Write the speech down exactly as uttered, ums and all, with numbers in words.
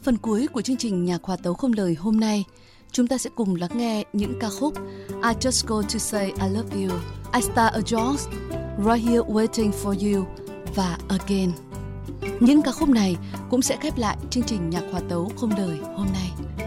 Phần cuối của chương trình Nhạc Hòa Tấu Không Lời hôm nay, chúng ta sẽ cùng lắng nghe những ca khúc I Just Go To Say I Love You, I Star a Jones, Right Here Waiting For You và Again. Những ca khúc này cũng sẽ khép lại chương trình Nhạc Hòa Tấu Không Lời hôm nay.